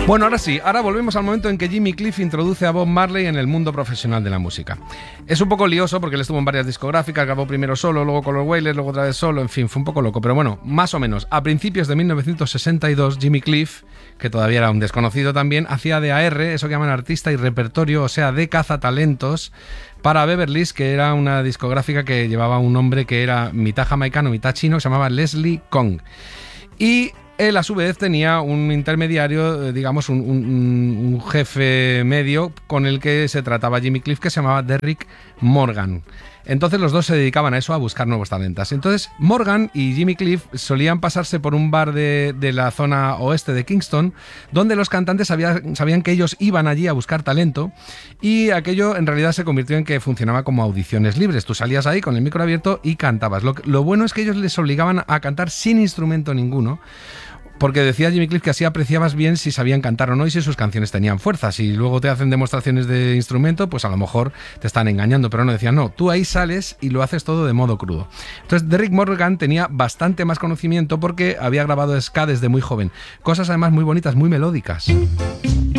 Bueno, ahora sí, ahora volvemos al momento en que Jimmy Cliff introduce a Bob Marley en el mundo profesional de la música. Es un poco lioso porque él estuvo en varias discográficas, grabó primero solo, luego con los Wailers, luego otra vez solo, en fin, fue un poco loco. Pero bueno, más o menos, a principios de 1962, Jimmy Cliff, que todavía era un desconocido también, hacía de AR, eso que llaman artista y repertorio, o sea, de cazatalentos, para Beverly's, que era una discográfica que llevaba un hombre que era mitad jamaicano, mitad chino, que se llamaba Leslie Kong. Y él a su vez tenía un intermediario, digamos un jefe medio con el que se trataba Jimmy Cliff, que se llamaba Derrick Morgan. Entonces los dos se dedicaban a eso, a buscar nuevos talentos. Entonces Morgan y Jimmy Cliff solían pasarse por un bar de la zona oeste de Kingston, donde los cantantes sabían que ellos iban allí a buscar talento, y aquello en realidad se convirtió en que funcionaba como audiciones libres. Tú salías ahí con el micro abierto y cantabas. Lo bueno es que ellos les obligaban a cantar sin instrumento ninguno, porque decía Jimmy Cliff que así apreciabas bien si sabían cantar o no y si sus canciones tenían fuerza. Si luego te hacen demostraciones de instrumento, pues a lo mejor te están engañando, pero no, decían, no, tú ahí sales y lo haces todo de modo crudo. Entonces Derrick Morgan tenía bastante más conocimiento porque había grabado ska desde muy joven, cosas además muy bonitas, muy melódicas.